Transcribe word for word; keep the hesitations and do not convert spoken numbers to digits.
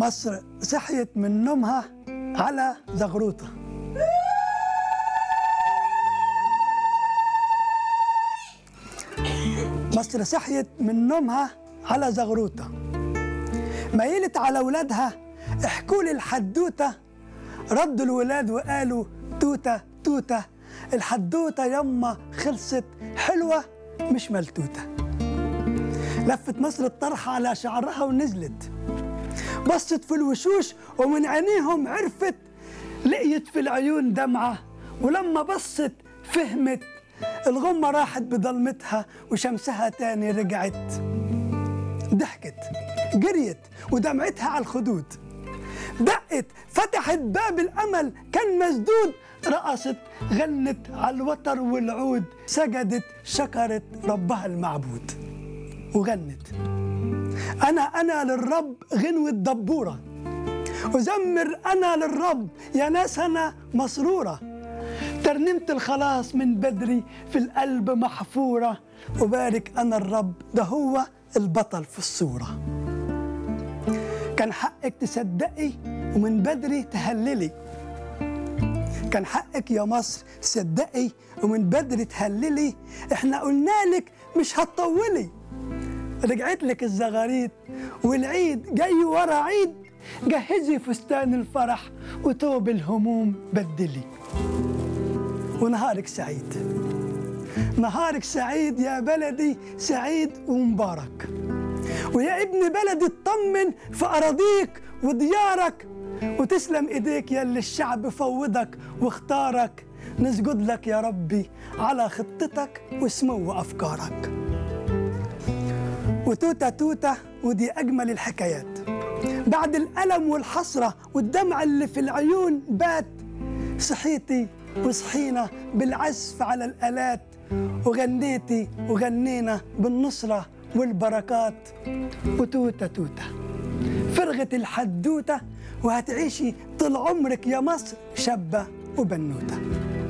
مصر صحيت من نومها على زغروطة. مصر صحيت من نومها على زغروطة، ميلت على ولادها احكوا لي الحدوتة، ردوا الولاد وقالوا توتة توتة، الحدوتة يما خلصت حلوة مش ملتوتة. لفت مصر الطرحة على شعرها ونزلت، بصت في الوشوش ومن عينيهم عرفت، لقيت في العيون دمعة ولما بصت فهمت، الغمة راحت بضلمتها وشمسها تاني رجعت. ضحكت جريت ودمعتها على الخدود، دقت فتحت باب الأمل كان مسدود، رقصت غنت على الوتر والعود، سجدت شكرت ربها المعبود وغنت أنا أنا للرب غنوة دبورة، وزمر أنا للرب يا ناس أنا مسرورة، ترنيمة الخلاص من بدري في القلب محفورة، وبارك أنا الرب ده هو البطل في الصورة. كان حقك تصدقي ومن بدري تهللي، كان حقك يا مصر تصدقي ومن بدري تهللي، احنا قلنا لك مش هتطولي، رجعت لك الزغاريد والعيد جاي ورا عيد، جهزي فستان الفرح وتوب الهموم بدلي. ونهارك سعيد، نهارك سعيد يا بلدي، سعيد ومبارك، ويا ابن بلدي اطمن في أراضيك وديارك، وتسلم ايديك يا اللي الشعب فوضك واختارك، نسجد لك يا ربي على خطتك وسمو أفكارك. وتوتة توتة ودي أجمل الحكايات، بعد الألم والحسرة والدمع اللي في العيون بات، صحيتي وصحينا بالعزف على الآلات، وغنيتي وغنينا بالنصرة والبركات. وتوتة توتة فرغت الحدوتة، وهتعيشي طول عمرك يا مصر شابة وبنوتة.